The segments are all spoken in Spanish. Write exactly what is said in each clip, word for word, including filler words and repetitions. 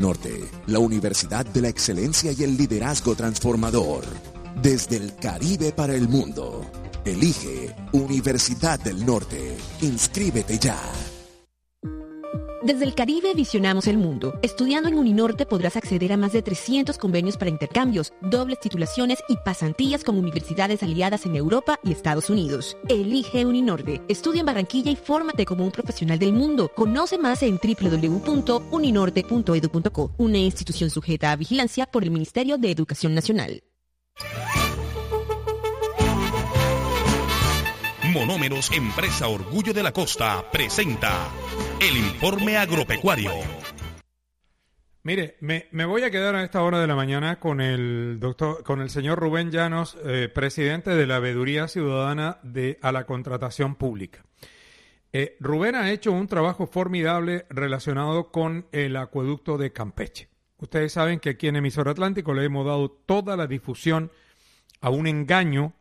Norte, la Universidad de la Excelencia y el Liderazgo Transformador. Desde el Caribe para el mundo. Elige Universidad del Norte. Inscríbete ya. Desde el Caribe visionamos el mundo. Estudiando en Uninorte podrás acceder a más de trescientos convenios para intercambios, dobles titulaciones y pasantías con universidades aliadas en Europa y Estados Unidos. Elige Uninorte. Estudia en Barranquilla y fórmate como un profesional del mundo. Conoce más en doble u doble u doble u punto uninorte punto edu punto co, una institución sujeta a vigilancia por el Ministerio de Educación Nacional. Monómeros, empresa Orgullo de la Costa, presenta el informe agropecuario. Mire, me, me voy a quedar a esta hora de la mañana con el doctor, con el señor Rubén Llanos, eh, presidente de la Veeduría Ciudadana de a la Contratación Pública. Eh, Rubén ha hecho un trabajo formidable relacionado con el acueducto de Campeche. Ustedes saben que aquí en Emisora Atlántico le hemos dado toda la difusión a un engaño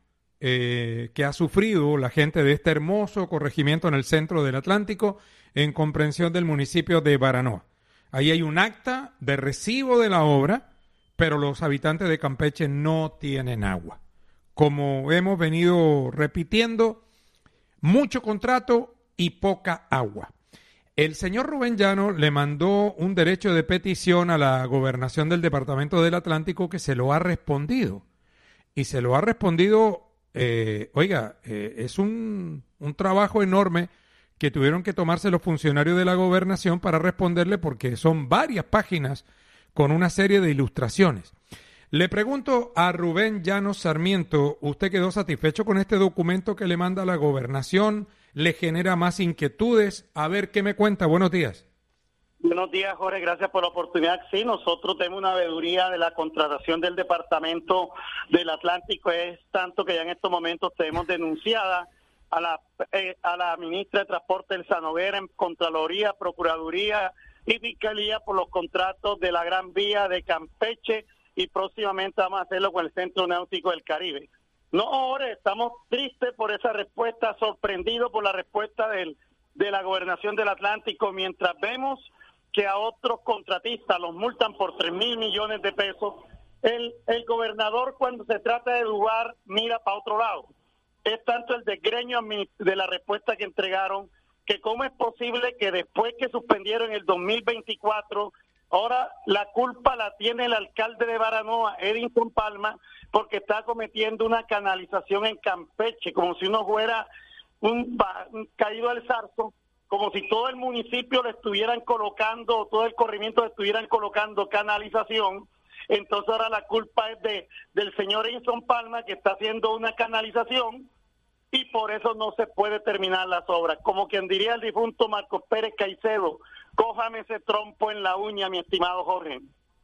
Eh, que ha sufrido la gente de este hermoso corregimiento en el centro del Atlántico en comprensión del municipio de Baranoa. Ahí hay un acta de recibo de la obra, pero los habitantes de Campeche no tienen agua. Como hemos venido repitiendo, mucho contrato y poca agua. El señor Rubén Llanos le mandó un derecho de petición a la gobernación del Departamento del Atlántico que se lo ha respondido. Y se lo ha respondido... Eh, oiga, eh, es un, un trabajo enorme que tuvieron que tomarse los funcionarios de la gobernación para responderle porque son varias páginas con una serie de ilustraciones. Le pregunto a Rubén Llanos Sarmiento, ¿usted quedó satisfecho con este documento que le manda la gobernación? ¿Le genera más inquietudes? A ver, ¿qué me cuenta? Buenos días. Buenos días, Jorge, gracias por la oportunidad. Sí, nosotros tenemos una veeduría de la contratación del Departamento del Atlántico, es tanto que ya en estos momentos tenemos denunciada a la eh, a la ministra de Transporte, Elsa Noguera, en Contraloría, Procuraduría y Fiscalía por los contratos de la Gran Vía de Campeche y próximamente vamos a hacerlo con el Centro Náutico del Caribe. No, Jorge, estamos tristes por esa respuesta, sorprendidos por la respuesta del de la Gobernación del Atlántico, mientras vemos que a otros contratistas los multan por tres mil millones de pesos. El, el gobernador, cuando se trata de lugar, mira para otro lado. Es tanto el desgreño de la respuesta que entregaron, que cómo es posible que después que suspendieron el dos mil veinticuatro, ahora la culpa la tiene el alcalde de Baranoa, Edinson Palma, porque está cometiendo una canalización en Campeche, como si uno fuera un, un caído al zarzo, como si todo el municipio le estuvieran colocando, todo el corrimiento le estuvieran colocando canalización. Entonces ahora la culpa es de del señor Edinson Palma, que está haciendo una canalización, y por eso no se puede terminar las obras. Como quien diría el difunto Marcos Pérez Caicedo, cójame ese trompo en la uña, mi estimado Jorge.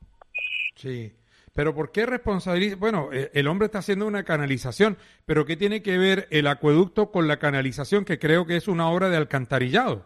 Sí, pero ¿por qué responsabilizar? Bueno, el hombre está haciendo una canalización, pero ¿qué tiene que ver el acueducto con la canalización, que creo que es una obra de alcantarillado?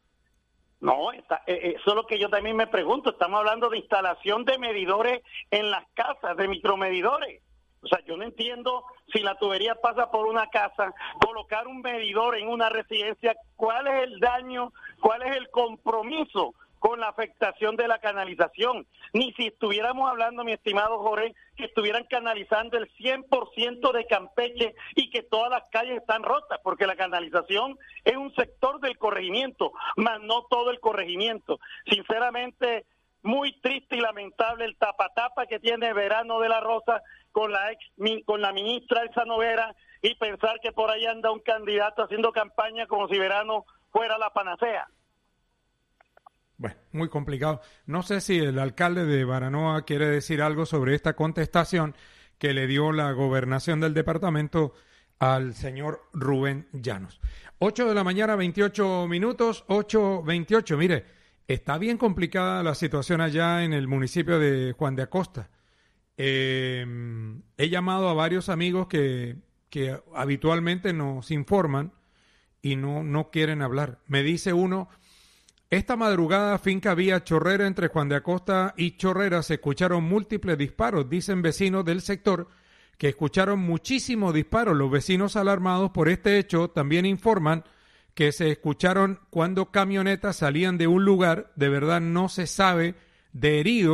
No, está, eh, eso es lo que yo también me pregunto. Estamos hablando de instalación de medidores en las casas, de micromedidores. O sea, yo no entiendo si la tubería pasa por una casa, colocar un medidor en una residencia, ¿cuál es el daño, cuál es el compromiso con la afectación de la canalización? Ni si estuviéramos hablando, mi estimado Jorge, que estuvieran canalizando el cien por ciento de Campeche y que todas las calles están rotas, porque la canalización es un sector del corregimiento, más no todo el corregimiento. Sinceramente, muy triste y lamentable el tapa-tapa que tiene Verano de la Rosa con la ex con la ministra Elsa Noguera, y pensar que por ahí anda un candidato haciendo campaña como si Verano fuera la panacea. Bueno, muy complicado. No sé si el alcalde de Baranoa quiere decir algo sobre esta contestación que le dio la gobernación del departamento al señor Rubén Llanos. ocho de la mañana, veintiocho minutos, ocho veintiocho. Mire, está bien complicada la situación allá en el municipio de Juan de Acosta. Eh, he llamado a varios amigos que, que habitualmente nos informan y no, no quieren hablar. Me dice uno... Esta madrugada, finca Vía Chorrera entre Juan de Acosta y Chorrera, se escucharon múltiples disparos. Dicen vecinos del sector que escucharon muchísimos disparos. Los vecinos alarmados por este hecho también informan que se escucharon cuando camionetas salían de un lugar. De verdad no se sabe de heridos